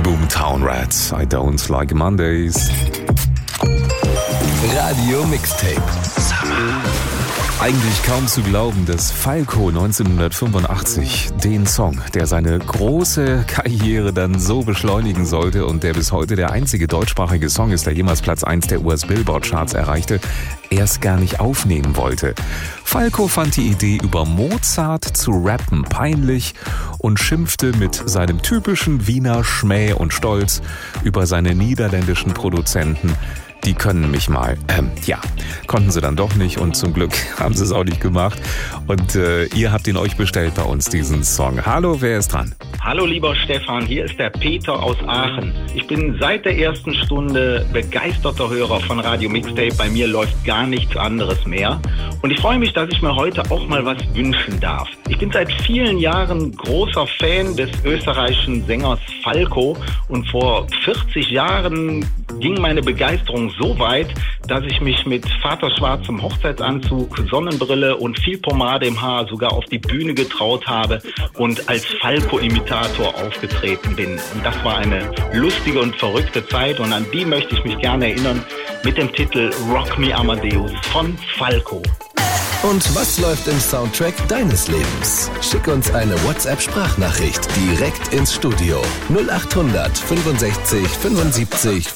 Boomtown Rats, I Don't Like Mondays. Radio Mixtape. Eigentlich kaum zu glauben, dass Falco 1985 den Song, der seine große Karriere dann so beschleunigen sollte und der bis heute der einzige deutschsprachige Song ist, der jemals Platz 1 der US-Billboard-Charts erreichte, erst gar nicht aufnehmen wollte. Falco fand die Idee, über Mozart zu rappen, peinlich und schimpfte mit seinem typischen Wiener Schmäh und Stolz über seine niederländischen Produzenten. Die können mich mal. Konnten sie dann doch nicht und zum Glück haben sie es auch nicht gemacht. Und ihr habt ihn euch bestellt bei uns, diesen Song. Hallo, wer ist dran? Hallo lieber Stefan, hier ist der Peter aus Aachen. Ich bin seit der ersten Stunde begeisterter Hörer von Radio Mixtape. Bei mir läuft gar nichts anderes mehr. Und ich freue mich, dass ich mir heute auch mal was wünschen darf. Ich bin seit vielen Jahren großer Fan des österreichischen Sängers Falco. Und vor 40 Jahren ging meine Begeisterung so weit, dass ich mich mit vaterschwarzem Hochzeitsanzug, Sonnenbrille und viel Pomade im Haar sogar auf die Bühne getraut habe und als Falco-Imitator aufgetreten bin. Und das war eine lustige und verrückte Zeit und an die möchte ich mich gerne erinnern mit dem Titel Rock Me Amadeus von Falco. Und was läuft im Soundtrack deines Lebens? Schick uns eine WhatsApp-Sprachnachricht direkt ins Studio 0800 65 75